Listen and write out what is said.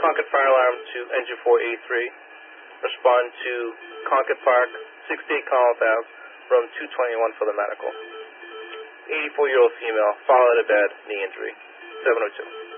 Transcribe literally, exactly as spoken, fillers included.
Concord Fire Alarm to Engine four eighty-three. Respond to Concord Park, sixty-eight Commonwealth Avenue, room two twenty-one for the medical. eighty-four-year-old female, fall out of bed, knee injury, seven oh two.